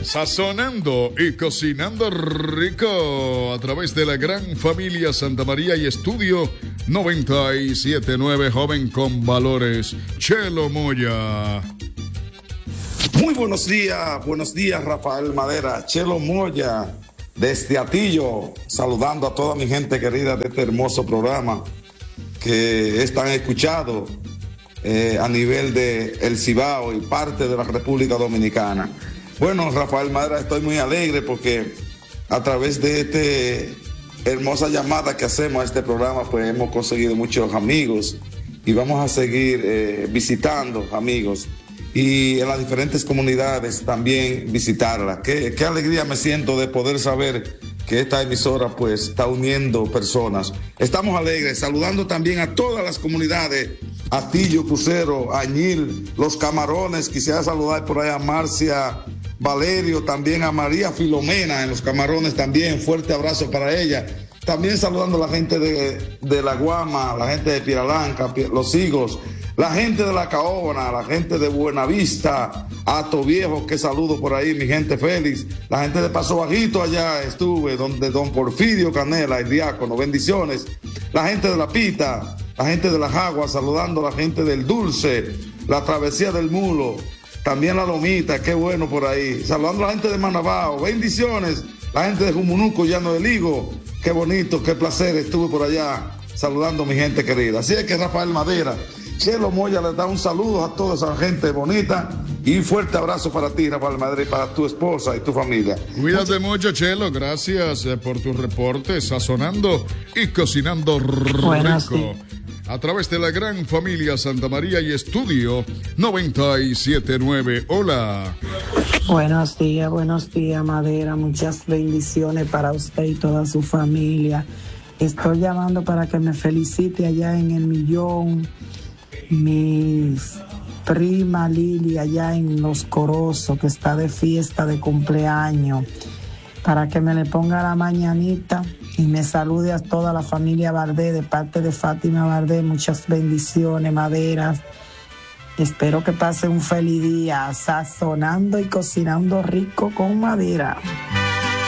Sazonando y cocinando rico a través de la gran familia Santa María y Estudio 97.9, joven con valores, Chelo Moya. Muy buenos días Rafael Madera, Chelo Moya, desde Atillo, saludando a toda mi gente querida de este hermoso programa que es tan escuchado a nivel de El Cibao y parte de la República Dominicana. Bueno, Rafael Madera, estoy muy alegre porque a través de esta hermosa llamada que hacemos a este programa, pues hemos conseguido muchos amigos y vamos a seguir visitando amigos y en las diferentes comunidades también visitarlas. Qué alegría me siento de poder saber que esta emisora pues está uniendo personas. Estamos alegres, saludando también a todas las comunidades, Atillo, Crucero, Añil, Los Camarones. Quisiera saludar por ahí a Marcia Valerio, también a María Filomena en Los Camarones también, fuerte abrazo para ella. También saludando a la gente de La Guama, la gente de Piralanca, Los Higos, la gente de La Caobana, la gente de Buenavista, Ato Viejo, que saludo por ahí, mi gente Félix, la gente de Paso Bajito, allá estuve, donde don Porfirio Canela, el diácono, bendiciones, la gente de La Pita, la gente de Las Aguas, saludando a la gente del Dulce, la Travesía del Mulo, también la Lomita, qué bueno por ahí, saludando a la gente de Manabao, bendiciones, la gente de Jumunuco, Llano del Higo, qué bonito, qué placer, estuve por allá saludando a mi gente querida. Así es que Rafael Madera, Chelo Moya les da un saludo a toda esa gente bonita y un fuerte abrazo para ti, Rafael Madera, y para tu esposa y tu familia. Cuídate mucho, Chelo, gracias por tus reportes, sazonando y cocinando rico. A través de la gran familia Santa María y Estudio 97.9. Hola. Buenos días, Madera. Muchas bendiciones para usted y toda su familia. Estoy llamando para que me felicite allá en El Millón. Mi prima Lili allá en Los Corozos, que está de fiesta de cumpleaños, para que me le ponga la mañanita y me salude a toda la familia Bardé de parte de Fátima Bardé. Muchas bendiciones, Madera. Espero que pase un feliz día sazonando y cocinando rico con Madera.